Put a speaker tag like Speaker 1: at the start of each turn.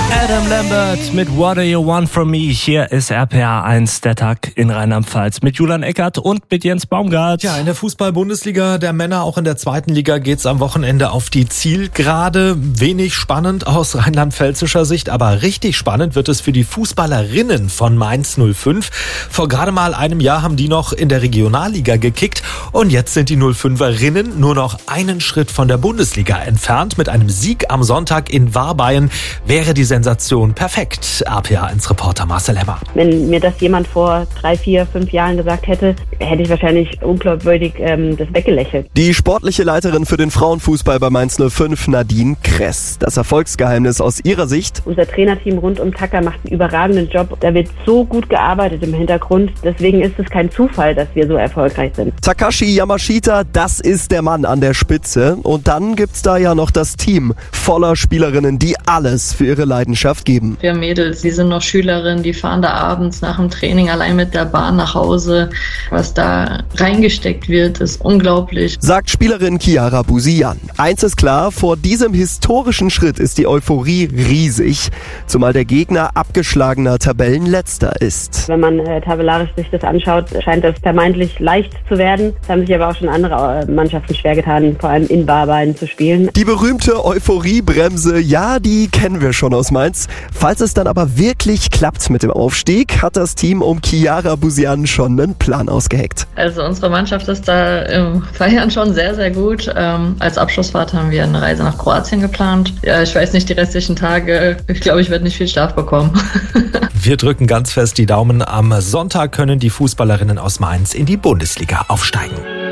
Speaker 1: Adam Lambert mit What Do You Want From Me? Hier ist RPA 1, der Tag in Rheinland-Pfalz mit Julian Eckert und mit Jens Baumgart.
Speaker 2: Ja, in der Fußball-Bundesliga der Männer, auch in der zweiten Liga geht's am Wochenende auf die Zielgerade. Wenig spannend aus rheinland-pfälzischer Sicht, aber richtig spannend wird es für die Fußballerinnen von Mainz 05. Vor gerade mal einem Jahr haben die noch in der Regionalliga gekickt und jetzt sind die 05erinnen nur noch einen Schritt von der Bundesliga entfernt. Mit einem Sieg am Sonntag in Warbeien wäre die Sensation perfekt. RPA1-Reporter Marcel Hemmer.
Speaker 3: Wenn mir das jemand vor 3, 4, 5 Jahren gesagt hätte, hätte ich wahrscheinlich unglaubwürdig das weggelächelt.
Speaker 4: Die sportliche Leiterin für den Frauenfußball bei Mainz 05, Nadine Kress. Das Erfolgsgeheimnis aus ihrer Sicht:
Speaker 3: Unser Trainerteam rund um Tacker macht einen überragenden Job. Da wird so gut gearbeitet im Hintergrund. Deswegen ist es kein Zufall, dass wir so erfolgreich sind.
Speaker 4: Takashi Yamashita, das ist der Mann an der Spitze. Und dann gibt's da ja noch das Team voller Spielerinnen, die alles für ihre Leidenschaft geben.
Speaker 5: Wir Mädels, die sind noch Schülerinnen, die fahren da abends nach dem Training allein mit der Bahn nach Hause. Was da reingesteckt wird, ist unglaublich,
Speaker 4: sagt Spielerin Chiara Busian. Eins ist klar, vor diesem historischen Schritt ist die Euphorie riesig, zumal der Gegner abgeschlagener Tabellenletzter ist.
Speaker 3: Wenn man tabellarisch sich das anschaut, scheint das vermeintlich leicht zu werden. Es haben sich aber auch schon andere Mannschaften schwer getan, vor allem in Warbeien zu spielen.
Speaker 4: Die berühmte Euphoriebremse, ja, die kennen wir schon aus Mainz. Falls es dann aber wirklich klappt mit dem Aufstieg, hat das Team um Chiara Busian schon einen Plan ausgeheckt.
Speaker 5: Also unsere Mannschaft ist da im Feiern schon sehr, sehr gut. Als Abschlussfahrt haben wir eine Reise nach Kroatien geplant. Ja, ich weiß nicht, die restlichen Tage, ich glaube, ich werde nicht viel Schlaf bekommen.
Speaker 2: Wir drücken ganz fest die Daumen. Am Sonntag können die Fußballerinnen aus Mainz in die Bundesliga aufsteigen.